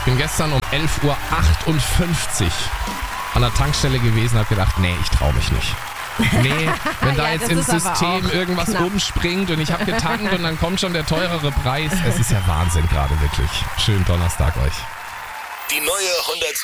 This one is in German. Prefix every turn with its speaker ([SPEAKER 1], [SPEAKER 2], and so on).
[SPEAKER 1] Ich bin gestern um 11:58 Uhr an der Tankstelle gewesen und habe gedacht, nee, ich traue mich nicht. Nee, wenn da
[SPEAKER 2] Ja,
[SPEAKER 1] jetzt
[SPEAKER 2] das
[SPEAKER 1] im
[SPEAKER 2] ist aber
[SPEAKER 1] System
[SPEAKER 2] auch
[SPEAKER 1] irgendwas
[SPEAKER 2] knapp.
[SPEAKER 1] umspringt und ich habe getankt und dann kommt schon der teurere Preis. Es ist ja Wahnsinn gerade wirklich. Schönen Donnerstag euch.
[SPEAKER 3] Die neue 107